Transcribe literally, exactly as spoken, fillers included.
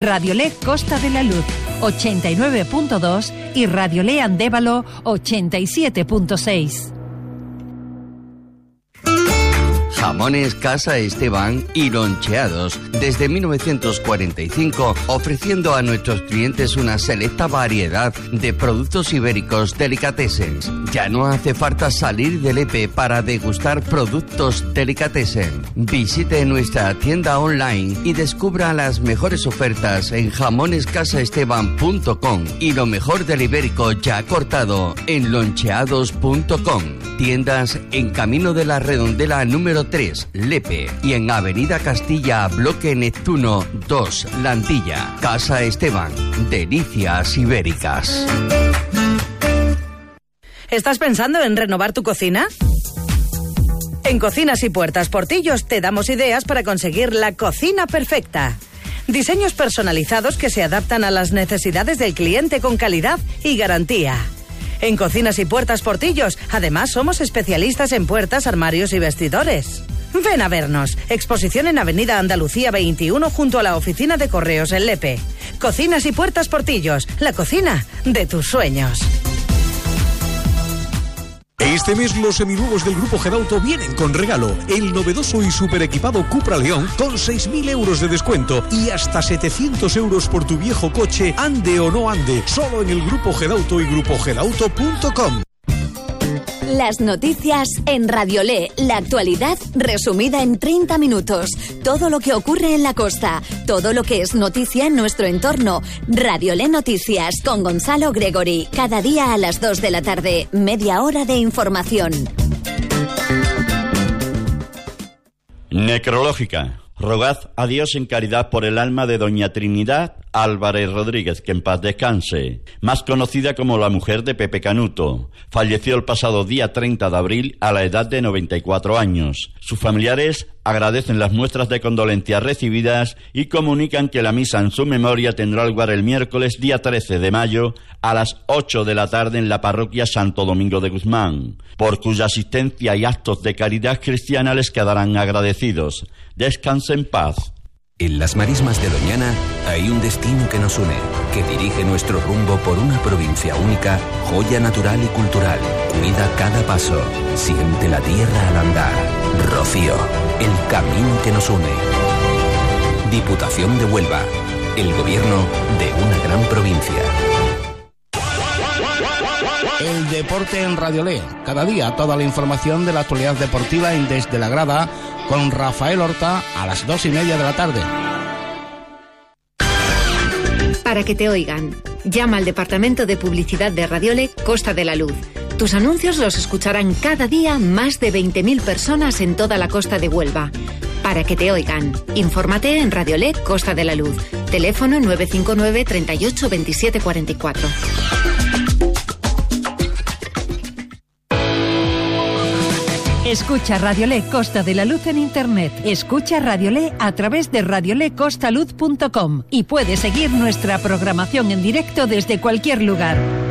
Radiolé Costa de la Luz ochenta y nueve punto dos y Radiolé Andévalo ochenta y siete punto seis. Jamones Casa Esteban y loncheados desde mil novecientos cuarenta y cinco, ofreciendo a nuestros clientes una selecta variedad de productos ibéricos delicatessen. Ya no hace falta salir del E P E para degustar productos delicatessen. Visite nuestra tienda online y descubra las mejores ofertas en jamones casa esteban punto com y lo mejor del ibérico ya cortado en loncheados punto com. Tiendas en Camino de la Redondela número tres, Lepe, y en Avenida Castilla, Bloque Neptuno dos, Lantilla. Casa Esteban, delicias ibéricas. ¿Estás pensando en renovar tu cocina? En Cocinas y Puertas Portillos te damos ideas para conseguir la cocina perfecta. Diseños personalizados que se adaptan a las necesidades del cliente con calidad y garantía. En Cocinas y Puertas Portillos, además, somos especialistas en puertas, armarios y vestidores. Ven a vernos. Exposición en Avenida Andalucía veintiuno junto a la oficina de correos en Lepe. Cocinas y Puertas Portillos, la cocina de tus sueños. Este mes los seminuevos del Grupo Gedauto vienen con regalo. El novedoso y super equipado Cupra León con seis mil euros de descuento y hasta setecientos euros por tu viejo coche, ande o no ande. Solo en el Grupo Gedauto y grupo gedauto punto com. Las noticias en Radiolé, la actualidad resumida en treinta minutos. Todo lo que ocurre en la costa, todo lo que es noticia en nuestro entorno. Radiolé Noticias con Gonzalo Gregori, cada día a las dos de la tarde, media hora de información. Necrológica. Rogad a Dios en caridad por el alma de doña Trinidad Álvarez Rodríguez, que en paz descanse, más conocida como la mujer de Pepe Canuto. Falleció el pasado día treinta de abril a la edad de noventa y cuatro años. Sus familiares agradecen las muestras de condolencia recibidas y comunican que la misa en su memoria tendrá lugar el miércoles día trece de mayo a las ocho de la tarde en la parroquia Santo Domingo de Guzmán, por cuya asistencia y actos de caridad cristiana les quedarán agradecidos. Descanse en paz. En las marismas de Doñana hay un destino que nos une, que dirige nuestro rumbo por una provincia única, joya natural y cultural. Cuida cada paso, siente la tierra al andar. Rocío, el camino que nos une. Diputación de Huelva, el gobierno de una gran provincia. El deporte en Radiolé. Cada día toda la información de la actualidad deportiva en Desde la Grada con Rafael Horta a las dos y media de la tarde. Para que te oigan, llama al Departamento de Publicidad de Radiolé Costa de la Luz. Tus anuncios los escucharán cada día más de veinte mil personas en toda la costa de Huelva. Para que te oigan, infórmate en Radiolé Costa de la Luz. Teléfono nueve cinco nueve, treinta y ocho, veintisiete cuarenta y cuatro. Escucha Radiolé Costa de la Luz en Internet. Escucha Radiolé a través de radiolé costa luz punto com y puedes seguir nuestra programación en directo desde cualquier lugar.